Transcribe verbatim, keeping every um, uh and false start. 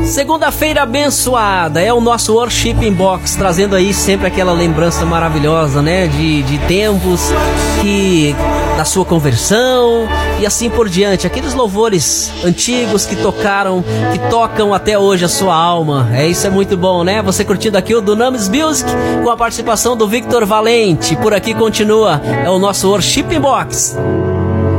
Segunda-feira abençoada, é o nosso Worship Box, trazendo aí sempre aquela lembrança maravilhosa, né, de, de tempos que, da sua conversão e assim por diante, aqueles louvores antigos que tocaram, que tocam até hoje a sua alma. É, isso é muito bom, né? Você curtindo aqui o Dunamis Music com a participação do Victor Valente. Por aqui continua, é o nosso Worship Box.